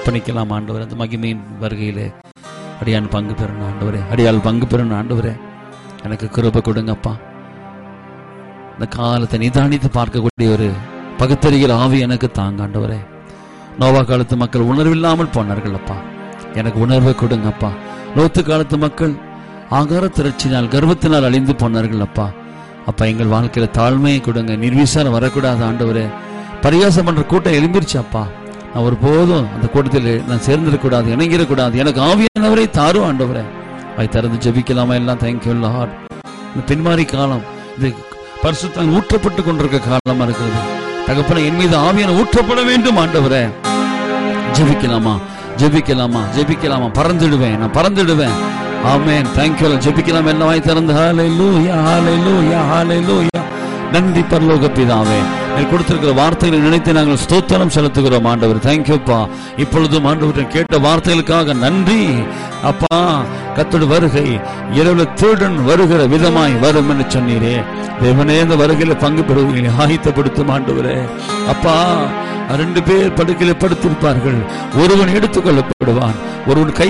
அர்ப்பணிக்கலாம் ஆண்டவரே. அந்த மகிமையின் வருகையிலே அடியான் பங்கு பெறணும் ஆண்டவரே, அடியால் பங்கு பெறணும் ஆண்டவரே. எனக்கு கிருபை கொடுங்கப்பா. இந்த காலத்தை நிதானித்து பார்க்கக்கூடிய ஒரு பகுத்தறிகிற ஆவி எனக்கு தாங்க ஆண்டவரே. நோவா காலத்து மக்கள் உணர்வில்லாமல் போனார்கள் அப்பா, எனக்கு உணர்வை கொடுங்கப்பா. லோத்து காலத்து மக்கள் ஆகார திரட்சினால் கர்வத்தினால் அழிந்து போனார்கள் அப்பா. அப்பா எங்கள் வாழ்க்கையில தாழ்மையை கொடுங்க, நிர்விசாரம் வரக்கூடாது ஆண்டவரே. பரிகாசம் பண்ற கூட்டம் எழும்பிருச்சு அப்பா, நான் ஒரு போதும் அந்த கூட்டத்தில் நான் சேர்ந்துடக்கூடாது, இணங்கிடக்கூடாது. எனக்கு ஆவியானவரை தாரும் ஆண்டவரே. அதை திறந்து ஜெபிக்கலாமா எல்லாம்? Thank you Lord. இந்த பின்மாறி காலம், இது பரிசுத்தம் ஊற்றப்பட்டு கொண்டிருக்க காலமா இருக்கிறது. தகப்பனே, என் மீது ஆவியான ஊற்றப்பட வேண்டும் ஆண்டவரே. ஜெபிக்கலாமா? ஜெபிக்கலாமா? ஜெபிக்கலாமா? பறந்துடுவேன், நான் பறந்துடுவேன். ஆமென். தேங்க்யூ. ஜெபிக்கலாம் எல்லாம் வாய் திறந்து. ஹல்லேலூயா, ஹல்லேலூயா, ஹல்லேலூயா. நன்றி பரலோக பிதாவே, நீர் கொடுத்திருக்கிற வார்த்தைகளை நினைத்து நாங்கள் ஸ்தோத்திரம் செலுத்துகிறோம் ஆண்டவர். தேங்க்யூப்பா. இப்பொழுதும் ஆண்டவரை கேட்ட வார்த்தைகளுக்காக நன்றி அப்பா. கர்த்தருடைய வருகை இரவுல திருடன் வருகிற விதமாய் வரும் என்று சொன்னீரே தேவனே, இந்த வருகையில பங்கு பெறுவீங்க ஆயத்தப்படுத்தும் ஆண்டவரே. அப்பா, 2 பேர் படுக்கையில படுத்திருப்பார்கள், ஒருவன் எடுத்துக் கொள்ளப்படுவான், ஒருவன் கை